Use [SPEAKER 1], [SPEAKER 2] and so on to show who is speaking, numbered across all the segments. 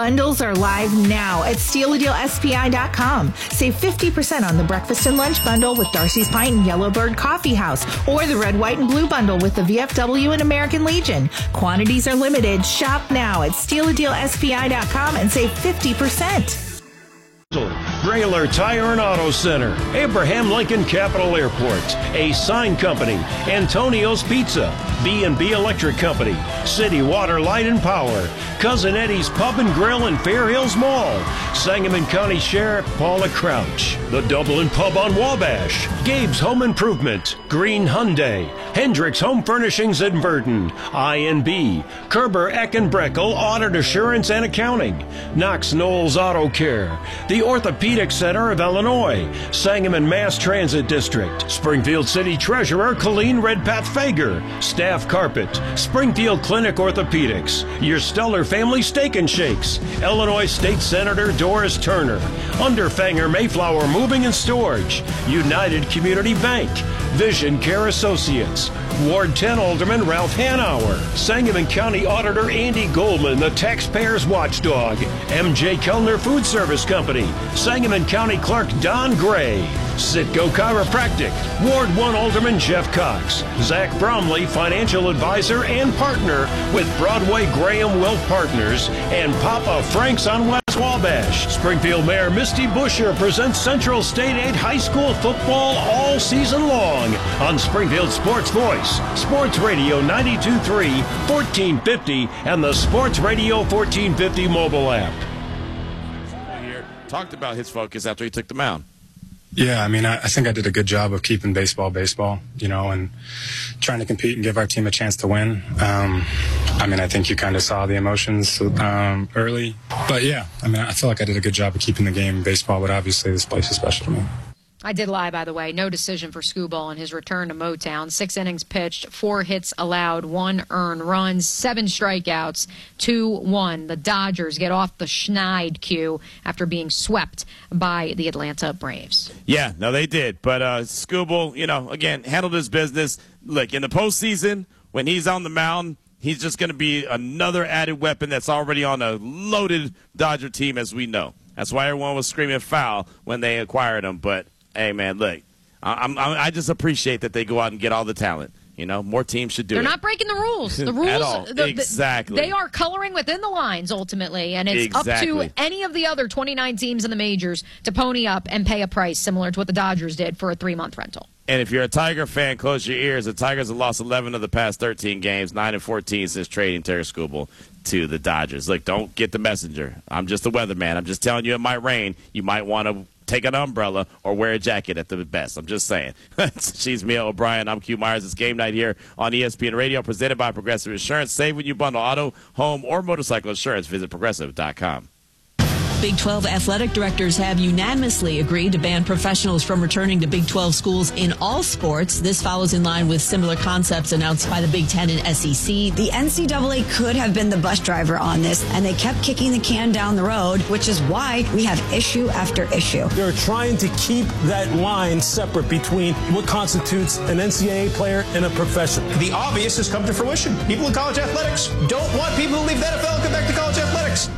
[SPEAKER 1] Bundles are live now at StealADealSPI.com. Save 50% on the breakfast and lunch bundle with Darcy's Pint and Yellowbird Coffee House, or the red, white, and blue bundle with the VFW and American Legion. Quantities are limited. Shop now at StealADealSPI.com and save 50%.
[SPEAKER 2] Grayler Tire and Auto Center, Abraham Lincoln Capital Airport, A Sign Company, Antonio's Pizza, B&B Electric Company, City Water, Light and Power, Cousin Eddie's Pub and Grill in Fair Hills Mall, Sangamon County Sheriff Paula Crouch, the Dublin Pub on Wabash, Gabe's Home Improvement, Green Hyundai, Hendricks Home Furnishings in Verdon, INB, Kerber Eckenbreckel Audit Assurance and Accounting, Knox Knowles Auto Care, the Orthopedic Center of Illinois, Sangamon Mass Transit District, Springfield City Treasurer Colleen Redpath Fager, Staff Carpet, Springfield Clinic Orthopedics, Your Stellar Family Steak and Shakes, Illinois State Senator Doris Turner, Underfanger Mayflower Moving and Storage, United Community Bank, Vision Care Associates, Ward 10 Alderman Ralph Hanauer, Sangamon County Auditor Andy Goldman, the Taxpayers Watchdog, MJ Kellner Food Service Company, Sangamon County Clerk Don Gray, Citgo Chiropractic, Ward 1 Alderman Jeff Cox, Zach Bromley, Financial Advisor and Partner with Broadway Graham Wealth Partners, and Papa Frank's on West Wabash. Springfield Mayor Misty Buscher presents Central State 8 High School football all season long on Springfield Sports Voice, Sports Radio 92.3, 1450, and the Sports Radio 1450 mobile app.
[SPEAKER 3] Talked about his focus after he took the mound.
[SPEAKER 4] Yeah, I mean, I think I did a good job of keeping baseball, you know, and trying to compete and give our team a chance to win. I mean, I think you kind of saw the emotions early. But, yeah, I mean, I feel like I did a good job of keeping the game baseball, but obviously this place is special to me.
[SPEAKER 5] I did lie, by the way. No decision for Skubal in his return to Motown. 6 innings pitched, 4 hits allowed, 1 earned run, 7 strikeouts, 2-1. The Dodgers get off the Schneid queue after being swept by the Atlanta Braves.
[SPEAKER 3] Yeah, no, they did. But Skubal, you know, again, handled his business. Look, in the postseason, when he's on the mound, he's just going to be another added weapon that's already on a loaded Dodger team, as we know. That's why everyone was screaming foul when they acquired him. But hey, man, look, I just appreciate that they go out and get all the talent. You know, more teams should do it.
[SPEAKER 5] They're not breaking the rules. The rules,
[SPEAKER 3] at all. Exactly.
[SPEAKER 5] They are coloring within the lines, ultimately, and it's up to any of the other 29 teams in the majors to pony up and pay a price similar to what the Dodgers did for a 3-month rental.
[SPEAKER 3] And if you're a Tiger fan, close your ears. The Tigers have lost 11 of the past 13 games, 9-14 since trading Terry Skubal to the Dodgers. Look, don't get the messenger. I'm just a weatherman. I'm just telling you it might rain. You might want to take an umbrella or wear a jacket at the best. I'm just saying. She's Mia O'Brien. I'm Q Myers. It's game night here on ESPN Radio, presented by Progressive Insurance. Save when you bundle auto, home, or motorcycle insurance. Visit Progressive.com.
[SPEAKER 6] Big 12 athletic directors have unanimously agreed to ban professionals from returning to Big 12 schools in all sports. This follows in line with similar concepts announced by the Big 10 and SEC.
[SPEAKER 7] The NCAA could have been the bus driver on this, and they kept kicking the can down the road, which is why we have issue after issue.
[SPEAKER 8] They're trying to keep that line separate between what constitutes an NCAA player and a professional.
[SPEAKER 9] The obvious has come to fruition. People in college athletics don't want people who leave the NFL and come back to college athletics.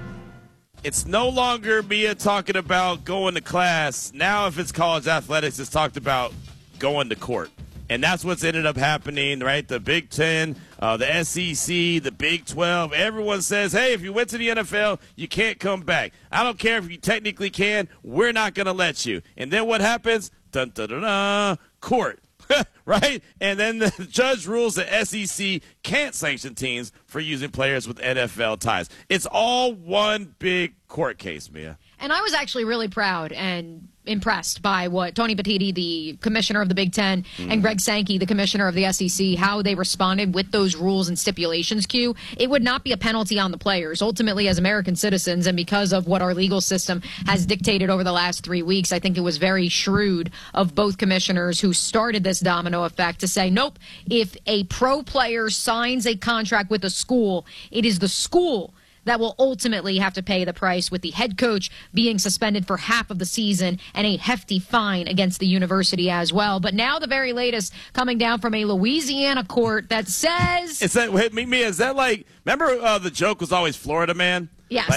[SPEAKER 3] It's no longer Mia talking about going to class. Now, if it's college athletics, it's talked about going to court. And that's what's ended up happening, right? The Big 10, the SEC, the Big 12. Everyone says, hey, if you went to the NFL, you can't come back. I don't care if you technically can. We're not going to let you. And then what happens? Dun, dun, dun, dun, court. Right? And then the judge rules that SEC can't sanction teams for using players with NFL ties. It's all one big court case, Mia.
[SPEAKER 5] And I was actually really proud and impressed by what Tony Petitti, the commissioner of the Big Ten, and Greg Sankey, the commissioner of the SEC, how they responded with those rules and stipulations, Q. It would not be a penalty on the players. Ultimately, as American citizens, and because of what our legal system has dictated over the last 3 weeks, I think it was very shrewd of both commissioners who started this domino effect to say, nope, if a pro player signs a contract with a school, it is the school that will ultimately have to pay the price, with the head coach being suspended for half of the season and a hefty fine against the university as well. But now the very latest coming down from a Louisiana court that says...
[SPEAKER 3] Is that like, remember the joke was always Florida man?
[SPEAKER 5] Yes.